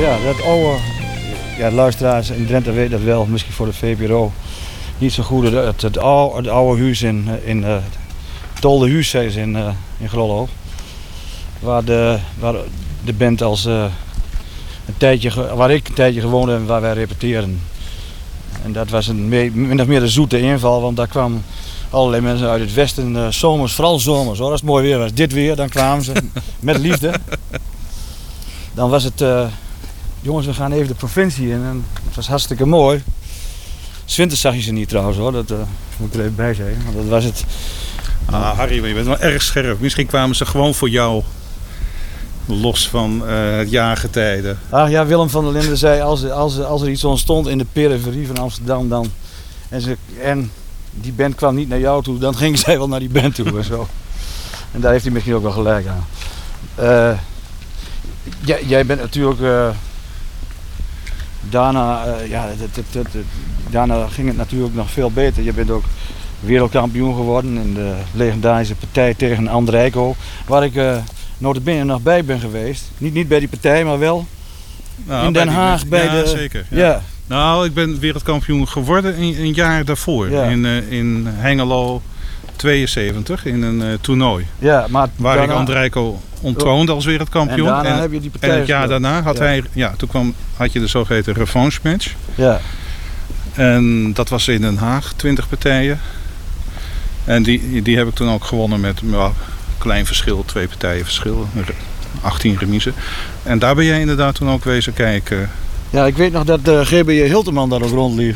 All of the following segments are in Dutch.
Ja, dat oude... Ja, luisteraars in Drenthe weten dat wel, misschien voor de VPRO. Niet zo goed, het oude huis in het Tolde Huis, zeggen ze in Grollo. Waar de band als waar ik een tijdje gewoond heb en waar wij repeteerden. En dat was min of meer de zoete inval, want daar kwamen allerlei mensen uit het westen, zomers, vooral zomers hoor. Als het mooi weer was, dit weer, dan kwamen ze met liefde. Dan was het, jongens we gaan even de provincie in en het was hartstikke mooi. 's Winters zag je ze niet trouwens hoor, dat moet ik er even bij zeggen, want dat was het. Harry, je bent wel erg scherp. Misschien kwamen ze gewoon voor jou, los van het jaargetijde. Ach ja, Willem van der Linden zei als er iets ontstond in de periferie van Amsterdam dan en die band kwam niet naar jou toe, dan gingen zij wel naar die band toe en zo. En daar heeft hij misschien ook wel gelijk aan. Jij bent natuurlijk daarna ging het natuurlijk nog veel beter. Je bent ook wereldkampioen geworden in de legendarische partij tegen Andrijko, waar ik nota bene nog bij ben geweest. Niet bij die partij, maar wel in Den Haag bij de... Zeker. Ja. Nou, ik ben wereldkampioen geworden een jaar daarvoor. Ja. In Hengelo 72 in een toernooi. Ja, maar waar daarna... ik Andrijko ontroonde als wereldkampioen. En daarna heb je die partij en het jaar daarna had hij... Ja, had je de zogeheten revanche match. Ja. En dat was in Den Haag, 20 partijen. En die heb ik toen ook gewonnen met klein verschil, 2 partijen verschil. 18 remiezen. En daar ben jij inderdaad toen ook wezen kijken. Ja, ik weet nog dat GBJ Hilterman daar ook rondliep.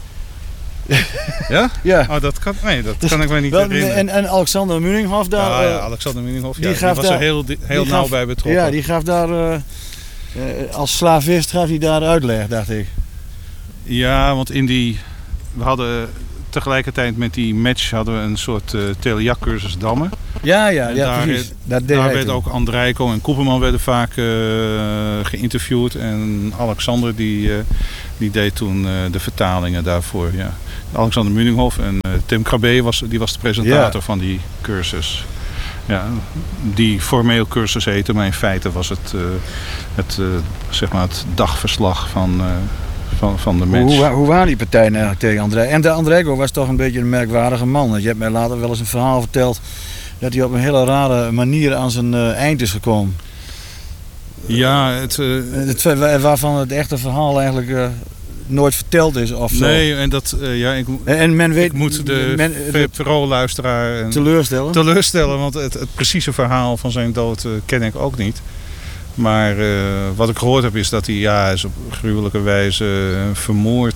Ja? Ja. Oh, dat kan ik mij niet herinneren. En Alexander Muninghoff daar. Ja, Alexander Muninghoff. Die was er heel nauw bij betrokken. Ja, die gaf daar als slavist gaf hij daar uitleg, dacht ik. Ja, want we hadden tegelijkertijd met die match hadden we een soort telejac-cursus dammen. Ja, precies. Daar werd ook Andrijko en Koeperman werden vaak geïnterviewd. En Alexander die deed toen de vertalingen daarvoor. Ja. Alexander Muninghoff en Tim Krabbe was de presentator van die cursus. Ja, die formeel cursus heette, maar in feite was het dagverslag van de match. Hoe waren die partijen eigenlijk tegen André? En de Andrijko was toch een beetje een merkwaardige man. Je hebt mij later wel eens een verhaal verteld dat hij op een hele rare manier aan zijn eind is gekomen. Ja, waarvan het echte verhaal eigenlijk nooit verteld is of zo. Nee, en dat ik moet de VPRO-luisteraar teleurstellen, want het precieze verhaal van zijn dood ken ik ook niet. Maar wat ik gehoord heb is dat hij is op gruwelijke wijze vermoord.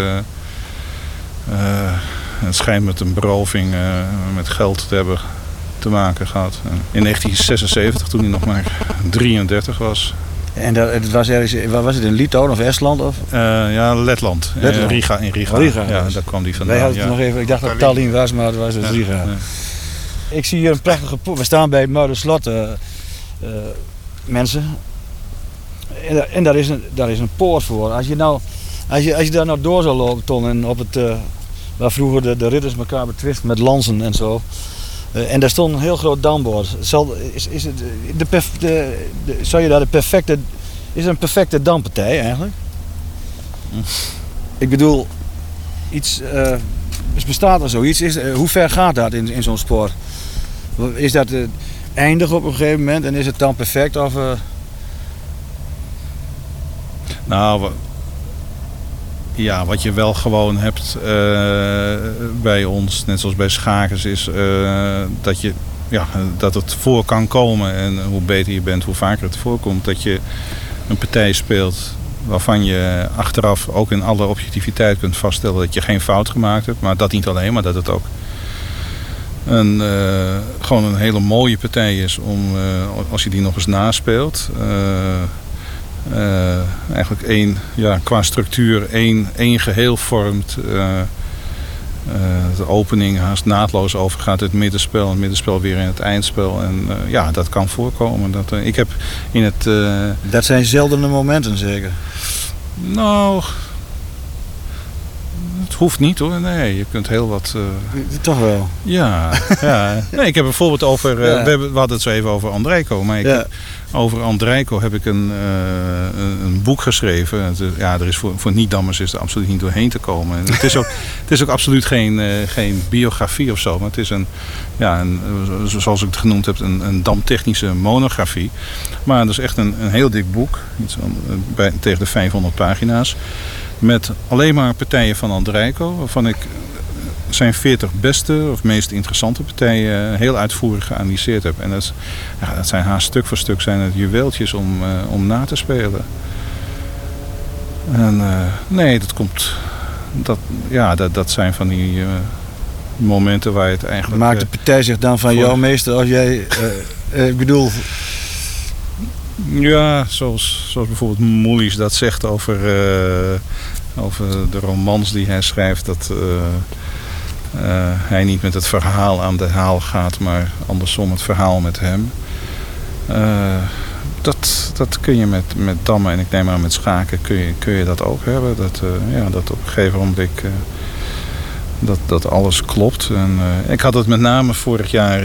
Het schijnt met een beroving met geld te hebben te maken gehad. In 1976, toen hij nog maar 33 was. En het was ergens, waar was het, in Litouwen of Estland? Of? Letland. Riga. Ja, daar kwam hij vandaan. Wij hadden het nog even, ik dacht dat het Tallinn was, maar het was dus Riga. Ja. Ik zie hier een prachtige poort. We staan bij het Muiderslot, mensen. En daar is een poort voor. Als je daar nou door zou lopen, Ton, en op het waar vroeger de ridders elkaar betwisten met lansen en zo. En daar stond een heel groot dambord. Zou je daar is er een perfecte dampartij eigenlijk? Ik bedoel, bestaat er zoiets? Hoe ver gaat dat in zo'n sport? Is dat eindig op een gegeven moment en is het dan perfect? Of, Nou, ja, wat je wel hebt bij ons, net zoals bij schakers, is dat het voor kan komen. En hoe beter je bent, hoe vaker het voorkomt. Dat je een partij speelt waarvan je achteraf ook in alle objectiviteit kunt vaststellen dat je geen fout gemaakt hebt. Maar dat niet alleen, maar dat het ook gewoon een hele mooie partij is als je die nog eens naspeelt. Eigenlijk qua structuur één geheel vormt. De opening haast naadloos overgaat het middenspel weer in het eindspel. En dat kan voorkomen. Ik heb in het... Dat zijn zeldene momenten zeker? Nou, Het hoeft niet hoor. Nee, je kunt heel wat... Toch wel. Ja. Nee, ik heb bijvoorbeeld over... we hadden het zo even over Andrijko. Maar over Andrijko heb ik een boek geschreven. Er is voor niet-dammers is er absoluut niet doorheen te komen. En het is ook absoluut geen biografie of zo. Maar het is zoals ik het genoemd heb, een damtechnische monografie. Maar dat is echt een heel dik boek. Tegen de 500 pagina's. Met alleen maar partijen van Andrijko. Waarvan ik zijn 40 beste of meest interessante partijen heel uitvoerig geanalyseerd heb. En dat zijn haast stuk voor stuk zijn het juweeltjes om na te spelen. En nee, dat komt... Dat zijn van die momenten waar je het eigenlijk... Maakt de partij zich dan van jou meester als jij... ik bedoel... Ja, zoals bijvoorbeeld Moelis dat zegt over de romans die hij schrijft. Dat hij niet met het verhaal aan de haal gaat, maar andersom het verhaal met hem. Dat kun je met dammen en ik neem aan met schaken kun je dat ook hebben. Dat op een gegeven moment dat alles klopt. En, ik had het met name vorig jaar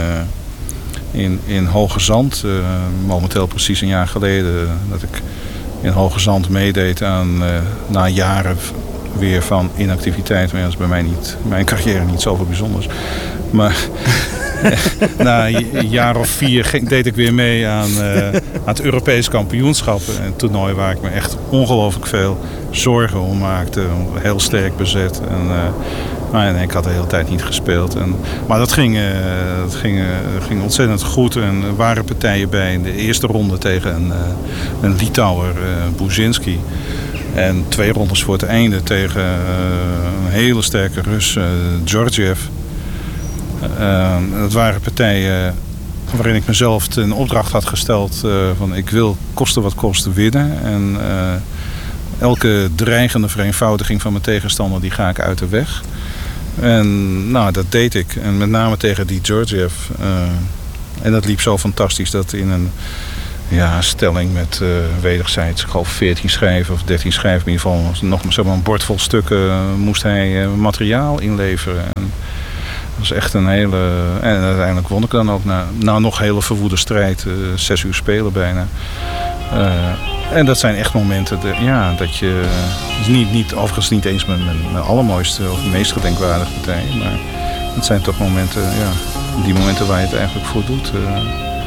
in Hoge Zand, momenteel precies een jaar geleden, dat ik in Hoge Zand meedeed aan na jaren weer van inactiviteit. Maar dat is bij mij mijn carrière niet zoveel bijzonders. Maar na een jaar of 4 deed ik weer mee aan het Europees kampioenschap. Een toernooi waar ik me echt ongelooflijk veel zorgen om maakte. Heel sterk bezet. En ik had de hele tijd niet gespeeld. Maar dat ging ontzettend goed. En er waren partijen bij in de eerste ronde tegen een Litouwer, Buzinski. En 2 rondes voor het einde tegen een hele sterke Rus, Georgiev. Dat waren partijen waarin ik mezelf ten opdracht had gesteld van ik wil koste wat kost winnen. En elke dreigende vereenvoudiging van mijn tegenstander die ga ik uit de weg. En dat deed ik. En met name tegen die Georgiev. En dat liep zo fantastisch dat in een stelling met wederzijds, ik geloof 14 schijven of 13 schijven in ieder geval, nog een bord vol stukken moest hij materiaal inleveren. En dat was echt een hele... En uiteindelijk won ik dan ook na nog hele verwoede strijd, 6 uur spelen bijna. En dat zijn echt momenten dat je... Overigens niet eens mijn allermooiste of meest gedenkwaardige partij. Maar het zijn toch momenten, die momenten waar je het eigenlijk voor doet.